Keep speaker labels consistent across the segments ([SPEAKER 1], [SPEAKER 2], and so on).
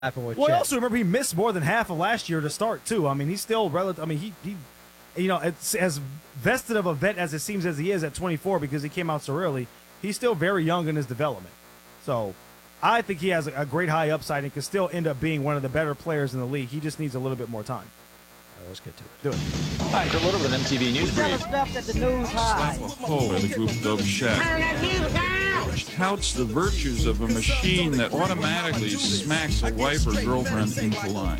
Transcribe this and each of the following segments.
[SPEAKER 1] happened with
[SPEAKER 2] Well,
[SPEAKER 1] Chet.
[SPEAKER 2] also remember he missed more than half of last year to start too. I mean, he's still relative. I mean, he it's as vested of a vet as it seems as he is at 24 because he came out so early. He's still very young in his development. So I think he has a great high upside and can still end up being one of the better players in the league. He just needs a little bit more time.
[SPEAKER 1] All right, let's get to it.
[SPEAKER 2] Do it.
[SPEAKER 3] Hi, Kurt Little with MTV News
[SPEAKER 4] Tell
[SPEAKER 3] Brief.
[SPEAKER 4] us stuff that the news hides.
[SPEAKER 5] hole in the group Dove Shack. Which touts the virtues of a machine that automatically smacks a wife or girlfriend into line.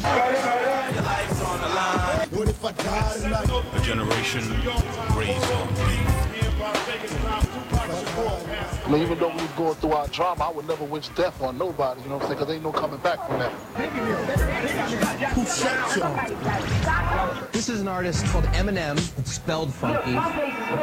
[SPEAKER 6] A generation raised on beef.
[SPEAKER 7] I mean, even though we was going through our drama, I would never wish death on nobody, you know what I'm saying? Because ain't no coming back from that.
[SPEAKER 6] Who shot y'all?
[SPEAKER 8] This is an artist called Eminem. It's spelled funky.
[SPEAKER 3] All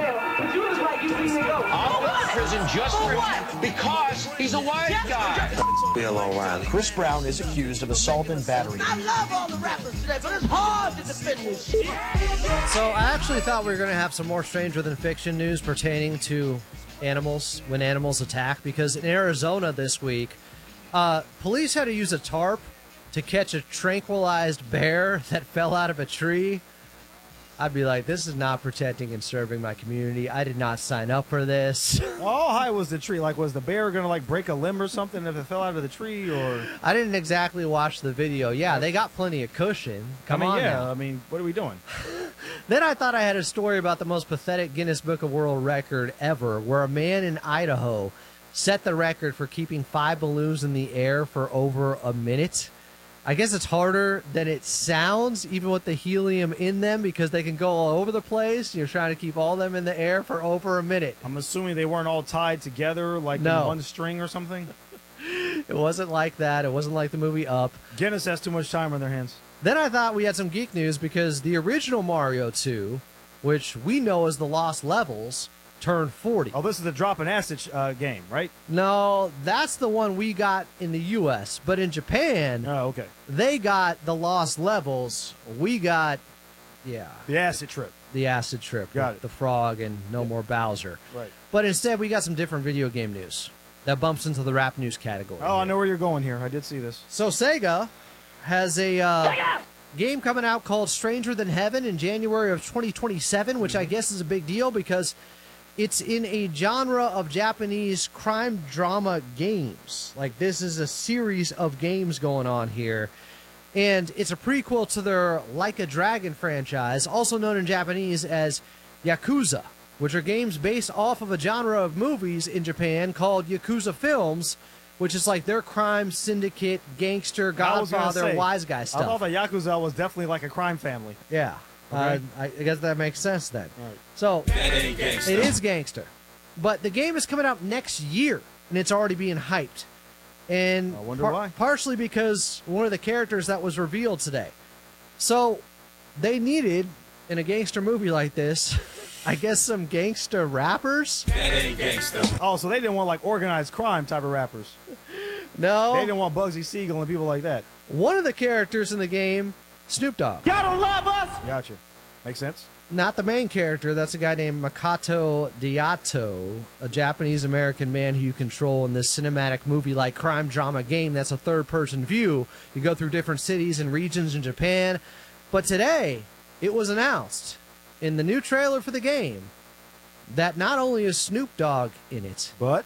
[SPEAKER 3] in prison just for him because he's a white guy.
[SPEAKER 9] Bill O'Reilly. Chris Brown is accused of assault and battery.
[SPEAKER 4] I love all the rappers today, but it's hard to defend this shit.
[SPEAKER 1] So I actually thought we were going to have some more Stranger Than Fiction news pertaining to animals when animals attack, because in Arizona this week, police had to use a tarp to catch a tranquilized bear that fell out of a tree. I'd be like, this is not protecting and serving my community. I did not sign up for this.
[SPEAKER 2] How high was the tree? Like, was the bear going to, like, break a limb or something if it fell out of the tree? Or
[SPEAKER 1] I didn't exactly watch the video. Yeah, they got plenty of cushion. Come on now.
[SPEAKER 2] I mean, what are we doing?
[SPEAKER 1] Then I thought I had a story about the most pathetic Guinness Book of World Record ever, where a man in Idaho set the record for keeping 5 balloons in the air for over a minute. I guess it's harder than it sounds, even with the helium in them, because they can go all over the place. You're trying to keep all of them in the air for over a minute.
[SPEAKER 2] I'm assuming they weren't all tied together, like in one string or something?
[SPEAKER 1] It wasn't like that. It wasn't like the movie Up.
[SPEAKER 2] Guinness has too much time on their hands.
[SPEAKER 1] Then I thought we had some geek news, because the original Mario 2, which we know as the Lost Levels, turned 40.
[SPEAKER 2] Oh, this is the drop and acid game, right?
[SPEAKER 1] No, that's the one we got in the U.S., but in Japan,
[SPEAKER 2] okay,
[SPEAKER 1] they got the Lost Levels. We got,
[SPEAKER 2] the acid trip.
[SPEAKER 1] The acid trip.
[SPEAKER 2] Got
[SPEAKER 1] with the frog and No More Bowser.
[SPEAKER 2] Right.
[SPEAKER 1] But instead, we got some different video game news that bumps into the rap news category.
[SPEAKER 2] Oh, I know where you're going here. I did see this.
[SPEAKER 1] So Sega has a game coming out called Stranger Than Heaven in January of 2027, which I guess is a big deal because it's in a genre of Japanese crime drama games. Like, this is a series of games going on here. And it's a prequel to their Like a Dragon franchise, also known in Japanese as Yakuza, which are games based off of a genre of movies in Japan called Yakuza films, which is like their crime syndicate, gangster, Godfather, wise guy stuff.
[SPEAKER 2] I thought that Yakuza was definitely like a crime family.
[SPEAKER 1] Yeah.
[SPEAKER 2] Okay.
[SPEAKER 1] I guess that makes sense then.
[SPEAKER 2] Right.
[SPEAKER 1] So,
[SPEAKER 6] It
[SPEAKER 1] is gangster. But the game is coming out next year, and it's already being hyped. And
[SPEAKER 2] I wonder why.
[SPEAKER 1] Partially because one of the characters that was revealed today. So, they needed, in a gangster movie like this, I guess some gangster rappers?
[SPEAKER 2] Oh, so they didn't want, like, organized crime type of rappers.
[SPEAKER 1] No.
[SPEAKER 2] They didn't want Bugsy Siegel and people like that.
[SPEAKER 1] One of the characters in the game, Snoop Dogg.
[SPEAKER 4] Y'all don't love us?
[SPEAKER 2] Gotcha. Makes sense.
[SPEAKER 1] Not the main character. That's a guy named Makoto Diato, a Japanese-American man who you control in this cinematic movie-like crime drama game that's a third-person view. You go through different cities and regions in Japan. But today, it was announced in the new trailer for the game that not only is Snoop Dogg in it,
[SPEAKER 2] but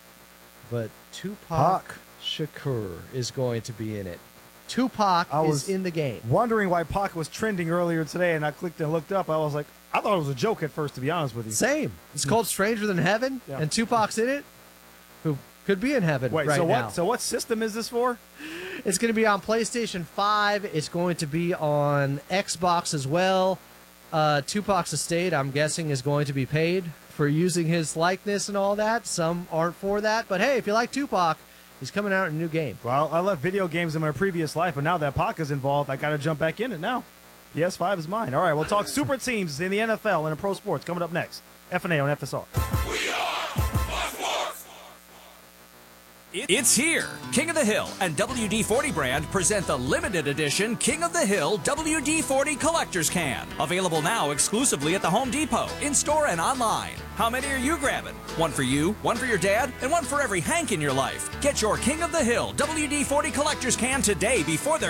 [SPEAKER 1] Tupac Shakur is going to be in it. Tupac is in the game.
[SPEAKER 2] Wondering why Pac was trending earlier today, and I clicked and looked up. I was like, I thought it was a joke at first, to be honest with you.
[SPEAKER 1] Same. It's called Stranger Than Heaven, and Tupac's in it, who could be in heaven
[SPEAKER 2] Wait,
[SPEAKER 1] right
[SPEAKER 2] so
[SPEAKER 1] now.
[SPEAKER 2] what? So what system is this for?
[SPEAKER 1] It's going to be on PlayStation 5. It's going to be on Xbox as well. Tupac's estate, I'm guessing, is going to be paid for using his likeness and all that. Some aren't for that, but hey, if you like Tupac, he's coming out in a new game.
[SPEAKER 2] Well, I left video games in my previous life, but now that Pac is involved, I got to jump back in it now. PS5 is mine. All right, we'll talk super teams in the NFL and in pro sports coming up next. F&A on FSR.
[SPEAKER 6] We are
[SPEAKER 10] It's here. King of the Hill and WD-40 brand present the limited edition King of the Hill WD-40 Collector's Can. Available now exclusively at the Home Depot, in-store and online. How many are you grabbing? One for you, one for your dad, and one for every Hank in your life. Get your King of the Hill WD-40 Collector's Can today before they're